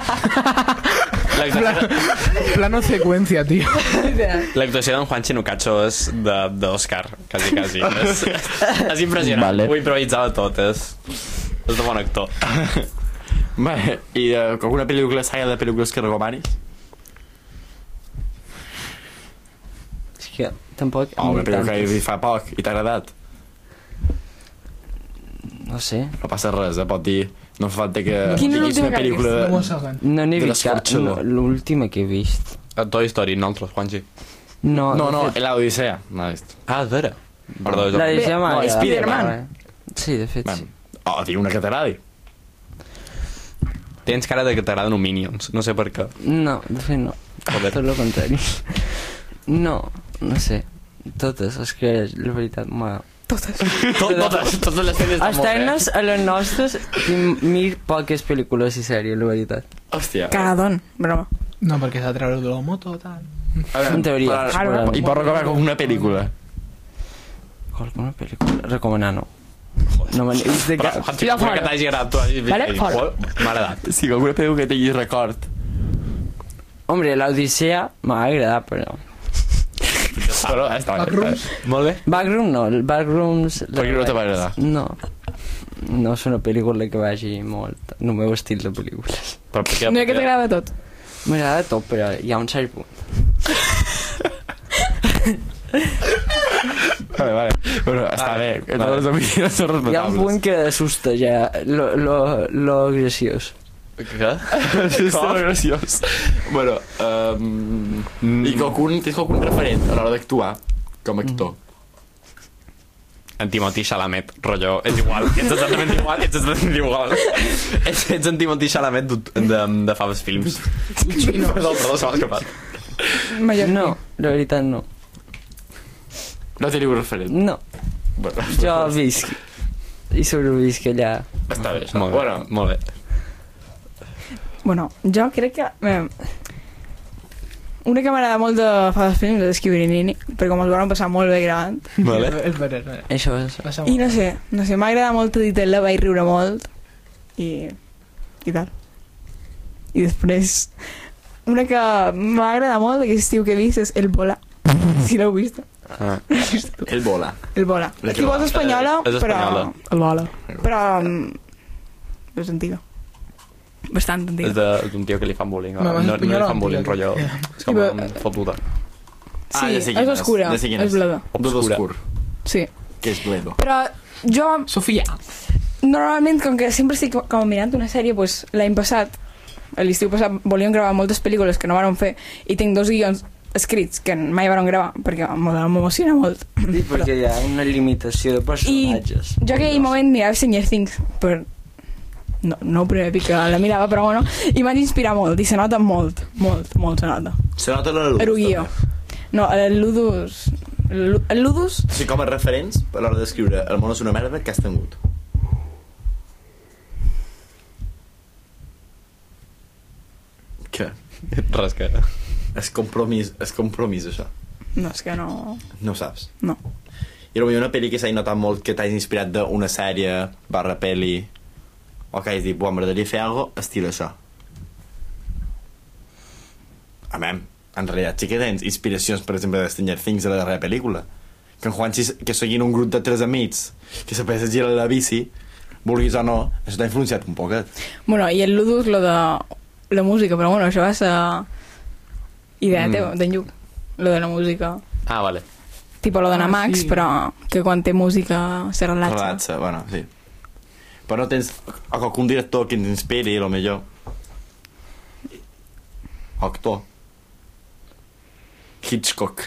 Plano seqüència, tio. L'actuació d'en Juanchi Nucacho és de- d'Òscar, quasi, quasi. és, és impressionant. Vale. Ho improvisava tot, és, és de bon actor. Vale, i uh, alguna pel·lícula, saga de pel·lícules que recomanis? És que tampoc... O una pel·lícula que tantes. he vist fa poc i t'ha agradat? No sé. No passa res, eh? Pot dir... No fa falta que Quina és diguis l'última una que has pel·lícula... No m'ho saben. No n'he De vist cap. l'escorxador. No, l'última que he vist. A Toy Story, nosaltres, Juanchi. No, No, de no, fet, l'Odissea. No l'he vist. Ah, de vera. Perdó, jo... La de Gemma. no, ja- Spiderman. Sí, de fet, sí. Oh, tinc una que t'agradi. Tens cara de que t'agraden els Minions, no sé per què. No, de fet no. Joder. Tot el contrari. No, no sé. Totes, és que la veritat m'ha... Totes. Tot, totes, totes les tenes estan molt bé. Estar-nos a les nostres i mir poques pel·lícules i sèries, la veritat. Hòstia. Cagadón, broma. No, perquè s'ha de treure de la moto, tal. A veure, En teoria. però- Claro. I pots recomanar alguna pel·lícula? Alguna pel·lícula? Recomanar no. No me n'he vist de Però, cap. Juanchi, Ja una fora. que t'hagi agradat, tu hagis vist. Vale, i dius, fora. "Oh, m'ha agradat. Sí, que alguna pel·lícula que tinguis record. Hombre, l'Odissea m'ha agradat, però... Però està bé. Backrooms? Molt bé. Backroom no, el Backrooms... Per què no te va agradar? No. No és una pel·lícula que vagi molt en el meu estil de pel·lícules. Però per què? No hi ha que t'agrada tot. M'agrada tot, però hi ha un cert punt. Vale, vale. Bueno, està bé. Totes les opinions són Hi ha un respectables. punt que assusta ja, lo, lo, lo graciós. Què? Sí, és molt graciós. Bueno, um, i qualcun, tens qualcun referent a l'hora d'actuar com a actor? En Timothy Chalamet, rotllo, és igual, ets exactament igual, ets exactament igual. ets, ets en Timothy Chalamet de, de, de Faves Films. Perdó, perdó, se m'ha escapat. Mallorquí. No, la veritat no. No teniu referent? No, Bueno, jo visc i sobrevisc allà. està bé. Això. Molt bé, Bueno, molt bé. Bueno, jo crec que... Eh, una que m'agrada molt de fa dos films és Esquibrinini, perquè com els van passar molt bé gravant. Vale. És vera, és vera. Això és... Passa I molt. no sé, no sé, m'agrada molt editar-la, vaig riure molt i... i tal. I després una que m'ha agradat molt aquest estiu que he vist és El Bola. Si l'heu vist. Ah. El Bola. El Bola. De Si vols espanyola, És espanyola. però... El Bola. Però... mm, és antiga. Bastant És antiga. de- d'un tio que li fan bullying. No, No, no, és no li fan antiga, bullying, rotllo. yeah. És com Sí, una però- fotuda. Ah, Sí, ja sé és quin és. oscura, Ja sé quin és bleda. Tot Obscura. oscur. Sí. Que és bledo. Però jo, Sofia. normalment, com que sempre estic com mirant una sèrie, pues, l'any passat, l'estiu passat, volíem gravar moltes pel·lícules que no vàrem fer i tinc dos guions escrits que mai vàrem gravar perquè m'emociona molt. Sí, perquè hi ha una limitació de I personatges. jo aquell moment mirava Stranger Things per... No, no per èpic que la mirava, però bueno, i m'han inspirat molt, i se nota molt, molt, molt se nota. Se nota la luz. Era un guió. No, el Ludus... El Lu- el Ludus... O sigui, com a referents a l'hora d'escriure El món és una merda que has tingut. Què? Res que... És compromís, és compromís, això. No, és que no... No ho saps. No. I potser una pel·li que s'hagi notat molt que t'hagi inspirat d'una sèrie barra pel·li o que hagis dit, buah, m'agradaria fer alguna cosa, estil això. A mem, en realitat sí que tens inspiracions, per exemple, de Stranger Things a la darrera pel·lícula. Que en Juanchi, que siguin un grup de tres amics que se passa a girar la bici, vulguis o no, això t'ha influenciat un poquet. Bueno, i el Ludus, lo de la música, però bueno, això va ser idea Mm. teva, d'en Lluc. Lo de la música. Ah, vale. Tipo lo de Ah, Max, sí. però que quan té música se relaxa. Relaxa, bueno, sí. Però no tens a qualcun director que ens inspiri, a lo millor. Actor. Hitchcock.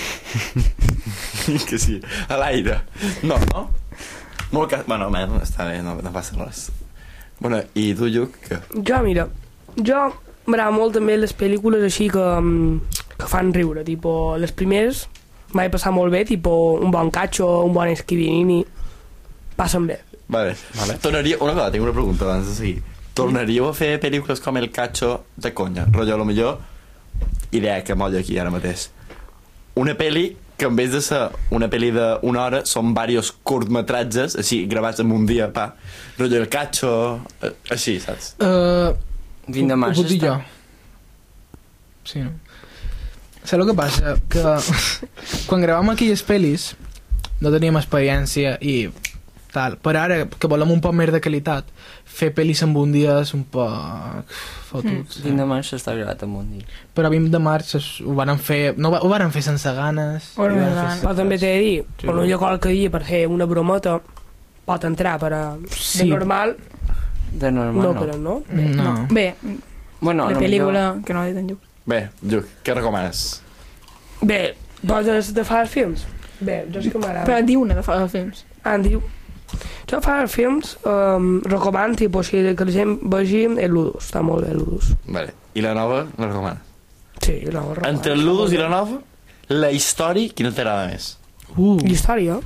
Que sí, a l'aire. No, no? Molt que... Bueno, man, està bé, no, no passa res. Bueno, i tu, Lluc? Que... Jo, mira, jo m'agrada molt també les pel·lícules així que, mm, que fan riure, tipo, les primeres m'he passat molt bé, tipo un bon Cacho, un bon Esquivinini, passen bé. Vale. vale. Tornaria... Una cosa, tinc una pregunta abans de seguir. Tornaríeu a fer pel·lícules com El Cacho de conya? Rotllo, a lo millor, idea que molla aquí ara mateix. Una pel·li que en vez de ser una pel·li d'una hora són diversos curtmetratges, així, gravats en un dia, pa. Rotllo, El Cacho... eh, Així, saps? Uh, vint de ho, març ho puc dir està. jo. Sí, no? Saps el que passa? Que quan gravàvem aquelles pel·lis no teníem experiència i tal. Per ara, que volem un poc més de qualitat, fer pel·lis en un dia és un poc fotuts. vint de març està gravat amb un dia. Però a vint de març es, ho van fer... No, ho van fer sense ganes. Ho van i fer van fer ganes. Però també t'he de dir, Sí. sí. potser qualque dia per fer una brometa pot entrar, però Sí. de normal De normal no, no. però no. No. Bé, Bueno, a la lo pel·lícula millor- que no ha dit en Lluc. Bé, Lluc, què recomanes? Bé, poses de fa els films? Bé, jo sí que m'agrada. Però diu una de fa els films. Ah, em diu. Jo fa els films, um, recomano, tipus, si que la gent vegi el Ludus, està molt bé el Ludus. Vale. I la nova, la recomanes? Sí, no, recomano. Entre el Ludus i la nova, la història, quina t'agrada més? Uh. L'història?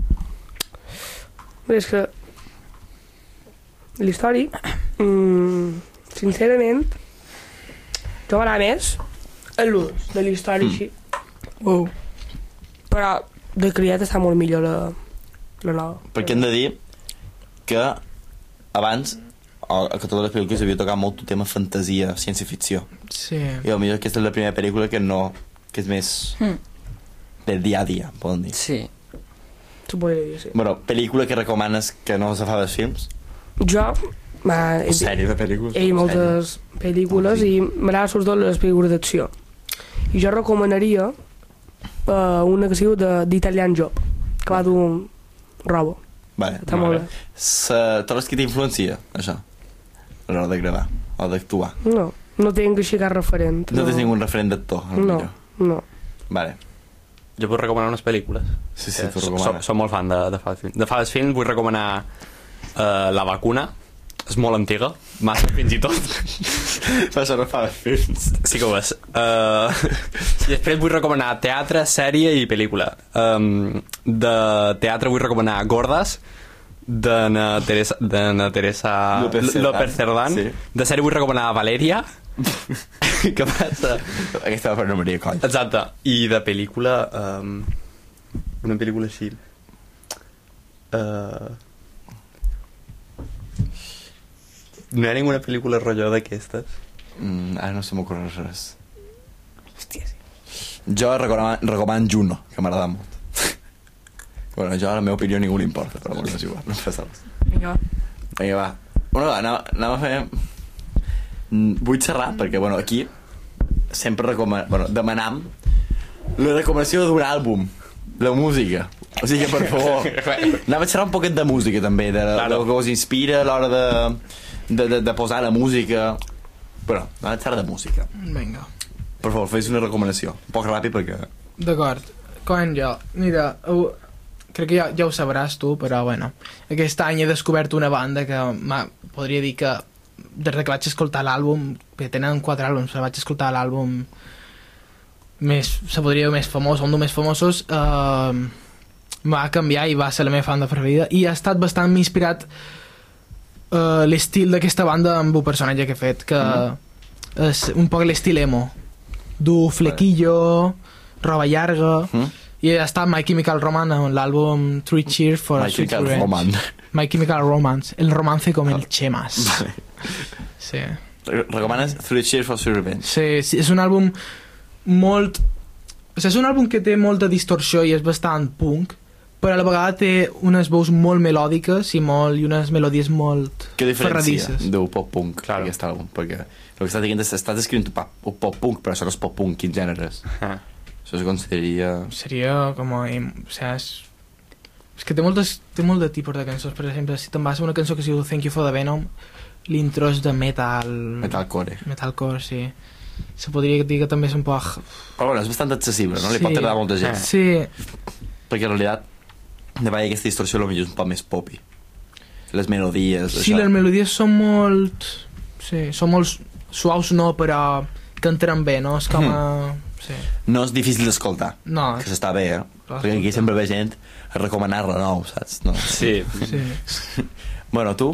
Bé, és que... L'història... Mm, sincerament, jo m'agrada més el Ludus, de l'història Mm. així. Wow. Però de criat està molt millor la, la nova. Perquè hem de dir que abans a a totes les pel·lícules havia tocat molt el tema fantasia, ciència-ficció. Sí. I potser aquesta és la primera pel·lícula que no... que és més Mm. del dia a dia, poden dir. Sí. S'ho podria dir, sí. Bueno, pel·lícula que recomanes que no se fa dels films? Jo... Ma, O sèrie de pel·lícules? He vist moltes pel·lícules i m'agrada sobretot les pel·lícules d'acció. I jo recomanaria uh, una que siu d'Italian Job, que va d'un robo. Vale. Està molt bé. Se... Tot qui t'influencia, això? A l'hora de gravar o d'actuar. No, no tinc així cap referent. No, tens ningú referent d'actor, a lo No, millor. no. Vale. Jo puc recomanar unes pel·lícules. Sí, sí, Eh, t'ho so- recomanes. Soc molt fan de, de Fast Films. De Fast Films vull recomanar uh, La vacuna. És molt antiga, massa fins i tot. Però això no fa films. Sí que ho és. Uh, I després vull recomanar teatre, sèrie i pel·lícula. Um, de teatre vull recomanar Gordas, de na Teresa, de na Teresa López Cerdán. López Cerdán. Sí. De sèrie vull recomanar Valeria. Què passa? Aquesta va per una Maria Coll. Exacte. I de pel·lícula... Um, una pel·lícula així... Uh, no hi ha ninguna pel·lícula rotllo d'aquestes. Mm, ara no se m'ocorre res. Hòstia, sí. Jo recomano, recomano Juno, que m'agrada molt. Bueno, jo, la meva opinió a ningú li importa, però bueno, és igual, no passa res. Vinga, va. Vinga, va. Bueno, va, anem, anem a fer... Mm, Vull xerrar, perquè, bueno, aquí sempre recoman... bueno, demanam la recomanació d'un àlbum, la música. O sigui que, per favor, anem a xerrar un poquet de música, també, de, claro. del que us inspira a l'hora de, de, de, de posar la música. Però, anem a xerrar de música. Vinga. Per favor, fes una recomanació. Un poc ràpid, perquè... D'acord. Com jo? Mira, uh, crec que ja, ja ho sabràs tu, però bueno, aquest any he descobert una banda que podria dir que des que vaig escoltar l'àlbum, que tenen quatre àlbums, però vaig escoltar l'àlbum més, se podria dir més famós, un dels més famosos, eh, va canviar i va ser la meva banda preferida, i ha estat bastant inspirat eh, l'estil d'aquesta banda amb el personatge que he fet, que mm. és un poc l'estil emo, du flequillo, roba llarga, mm. i ha estat My Chemical Romance en l'àlbum Three Cheers for My a Sweet Chemical Revenge. Romance. My Chemical Romance, el romance com el Chemas. Vale. Sí. Recomanes Three Cheers for a Sweet Revenge. Sí, sí, és un àlbum molt... O sigui, és un àlbum que té molta distorsió i és bastant punk, però a la vegada té unes veus molt melòdiques i, molt, i unes melodies molt Què diferencia ferradisses. del pop-punk, claro, aquest àlbum? Perquè el que estàs dient és estàs descrivint un pop-punk, però això no és pop-punk, quins gèneres? Ah. Això es consideraria... Seria com a... O sigui, és... És que té, moltes, té molt de tipus de cançons. Per exemple, si te'n vas a una cançó que es diu Thank You for the Venom, l'intro és de metal... Metalcore. Metalcore, sí. Se podria dir que també és un poc... Però bueno, és bastant accessible, no? Sí. Li pot agradar a molta gent. Sí. Perquè en realitat, de vegades aquesta distorsió potser és un poc més popi. Les melodies... Sí, això. les melodies són molt... Sí, són molt suaus, no, però que entren bé, no? És com a... Sí. No és difícil d'escoltar. No. Que s'està bé, eh? Clar, perquè aquí sempre ve gent a recomanar-la nou, saps? No. Sí. Sí. Bueno, tu?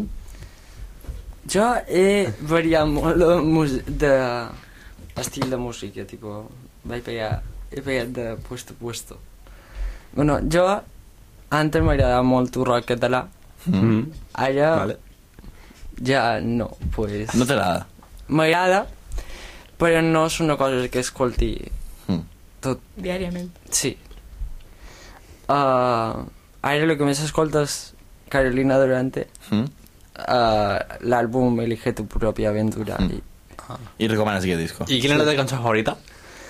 Jo he variat molt de, mus- de estil de música, tipo, vaig pegar, he pegat de puesto a puesto. Bueno, jo antes m'agradava molt el rock català, Mm. ara Vale. ja no, pues... No t'agrada? M'agrada, però no és una cosa que escolti Mm. tot. Diàriament. Sí. Uh, ara el que més escolta és Carolina Durante, Mm? uh, l'àlbum Elige tu propia aventura. Mm. I, I recomanes aquest disco? I quina és la teva cançó favorita?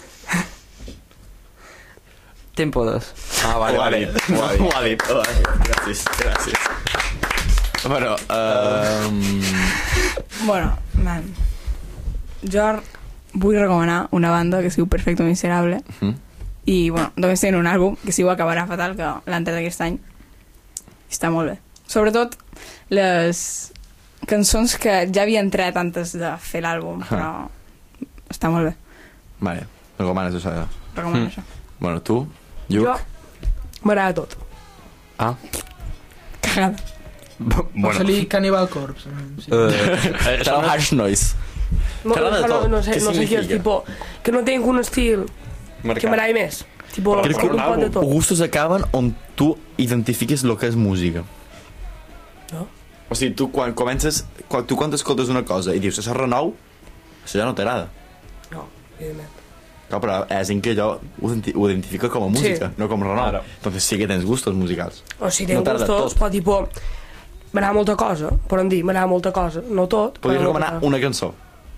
Tempo dos. Ah, vale, Ho ha vale. dit, ho ha dit. Ho ha dit. Ho ha dit. Gràcies, gràcies. Bueno, um... Bueno, man. Jo vull recomanar una banda que es diu Perfecto Miserable Mm? i, bueno, només tenen un àlbum que es diu Acabarà Fatal, que l'han tret aquest any. Està molt bé. Sobretot les cançons que ja havien tret antes de fer l'àlbum, però està molt bé. Vale, recomanes això. Recomano Mm. això. Bueno, tu? Lluc? Jo m'agrada tot. Ah. Cagada. Bueno. Posa-li Cannibal Corpse. Sí. Uh, Serà un harsh noise. No, T'agrada no, tot? no, no sé, Què no sé què és, significa? tipo, que no tinc un estil que m'agradi més. Tipo, Crec que un pot de tot. gustos acaben on tu identifiques el que és música. No? O sigui, tu quan comences, quan, tu quan escoltes una cosa i dius, això és renou, això ja no t'agrada. No, evidentment. Clar, però és en que allò ho, identi- ho identifica com a música, Sí. no com renou. Claro. Entonces sí que tens gustos musicals. O sigui, tinc No t'agrada gustos, tot. però, tipo, m'agrada molta cosa, podem dir, m'agrada molta cosa, no tot. Podries però- recomanar una cançó.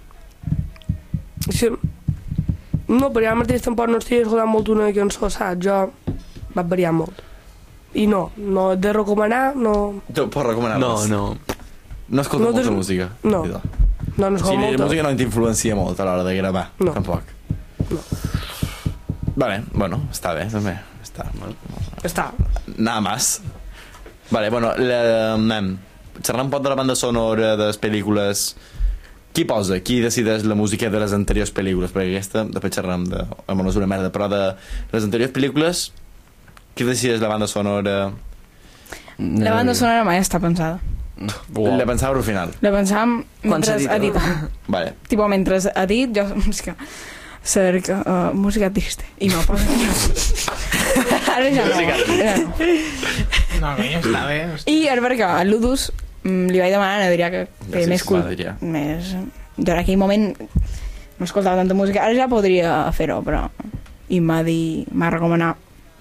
Sí. No, però jo ara mateix tampoc no estic escoltant molt una cançó, saps? Jo vaig variant molt. I no, no he de recomanar, no... Tu pots recomanar no, res. no. No escoltes No, molta des- música. no. Idò. No, no O escolto sigui, la molta. música no t'influencia molt a l'hora de gravar, No. tampoc. No. Vale, bueno, està bé, també. Està. Està. Nada más. Vale, bueno, la, anem. Xerrant un poc de la banda sonora, de les pel·lícules... Qui posa? Qui decideix la música de les anteriors pel·lícules? Perquè aquesta, després xerrem de... Bueno, no és una merda, però de les anteriors pel·lícules, qui decideix la banda sonora? La banda sonora mai està pensada. Wow. La pensava al final. La pensàvem Quan mentre s'edita. edita. Vale. Tipo, mentre edit, jo... És que... Cerca uh, música triste. I no posa... Ara ja no. Ja no. No, coño, està bé. I és perquè a Ludus mm, li vaig demanar a Adrià que, que Gràcies, més, cul va, Adrià. més, jo en aquell moment no escoltava tanta música, ara ja podria fer-ho, però i m'ha dit, m'ha recomanat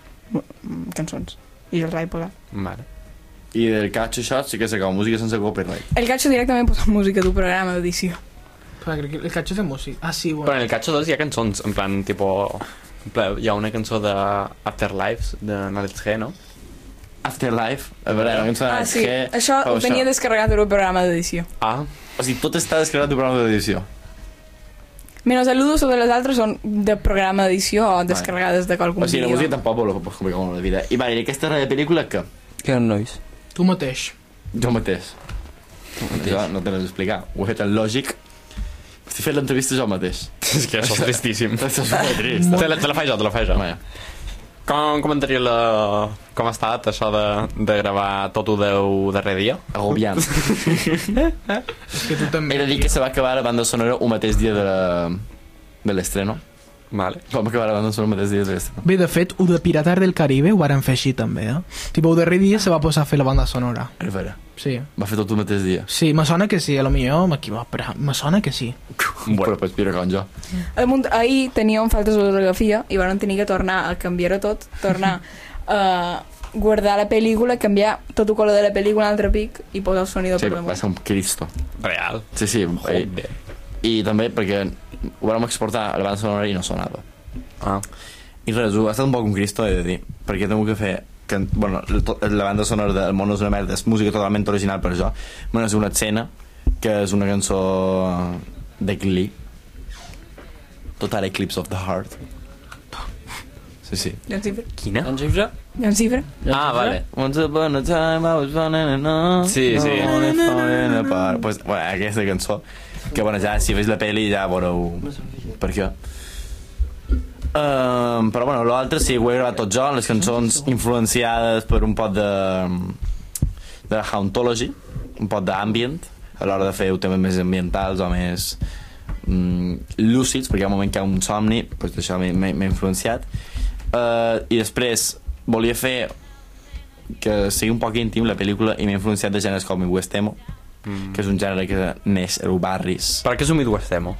cançons i jo els vaig posar. Vale. I del catxo això sí que s'acaba música sense copyright. El Cacho directament posa música d'un programa d'edició. Però crec que el catxo de música. Ah, sí, Però bueno. en el Catxo dos hi ha cançons, en plan, tipo... En plan, hi ha una cançó de Afterlives, de Alex G, no? Afterlife, a veure, la cançó Ah, sí, que... això ho tenia descarregat d'un programa d'edició. Ah, O sigui, tot està descarregat d'un programa d'edició. Menys el Ludo, sobre les altres són de programa d'edició o descarregades de qualcun O sigui, la música vídeo. tampoc vol complicar molt la vida. I vale, i aquesta pel·lícula què? Que no nois. Tu mateix. Jo mateix. Jo no te l'he d'explicar. Ho he fet en lògic. Estic fent l'entrevista jo mateix. és que això és tristíssim. Això és molt trist. te, la, te la faig jo, te la faig jo. Vaja. Com comentaria la... com ha estat això de, de gravar tot ho del darrer dia? Agobiant. És que tu també... He de dir que se va acabar la banda sonora un mateix dia de, la... de l'estreno. Vale. Vam acabar la banda sonora un mateix dia de l'estreno. Bé, de fet, ho de Pirates del Caribe ho varen fer així també, eh? Tipo, el darrer dia se va posar a fer la banda sonora. És vera. Sí. Va fer tot un mateix dia. Sí, me sona que sí, a lo millor m'equivoco, però me sona que sí. Bueno. Però pots pirar com jo. Damunt, ahir teníem faltes d'ortografia i van tenir que tornar a canviar-ho tot, tornar a guardar la pel·lícula, canviar tot el color de la pel·lícula un altre pic i posar el sonido Sí, per va damunt. ser un Cristo. Real. Sí, sí. I, Joder. I també perquè ho vam exportar a la banda sonora i no sonava. Ah. I res, ha estat un poc un Cristo, he de dir, perquè tengo que fer que, bueno, la banda sonora del Món és una merda, és música totalment original per això. Bueno, és una escena que és una cançó de Glee, Total Eclipse of the Heart. Sí, sí. Jan Cifre? Quina? En xifra? Jan Cifre? Ah, vale. Once upon a time I was running and on. Sí, sí. Falling apart. Pues, bueno, aquesta cançó que, bueno, ja si veus la pel·li ja veureu per què. Um, però bueno, l'altre sí, ho he gravat tot jo, les cançons influenciades per un pot de de Hauntology, un pot d'ambient a l'hora de fer temes més ambientals o més mm, lúcids, perquè hi ha un moment que hi ha un somni, doncs això m'ha influenciat. Uh, i després volia fer que sigui un poc íntim la pel·lícula i m'ha influenciat de gèneres com el West Emo, mm. que és un gènere que neix a barris. Per què és un Midwest Emo?